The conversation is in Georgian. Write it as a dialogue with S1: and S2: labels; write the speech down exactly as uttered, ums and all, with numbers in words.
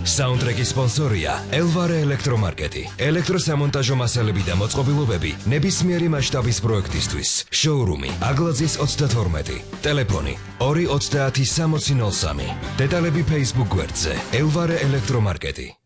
S1: Საუნდტრეკის სპონსორია ელვარე ელექტრომარკეტი. ელექტროსამონტაჟო მასალები და მოწყობილობები ნებისმიერი მასშტაბის პროექტისთვის. შოურუმი აგლაძის ოცდათორმეტი. ტელეფონი ორი ოცდაათი სამოცი ნოლ სამი. დეტალები Facebook გვერდზე ელვარე ელექტრომარკეტი.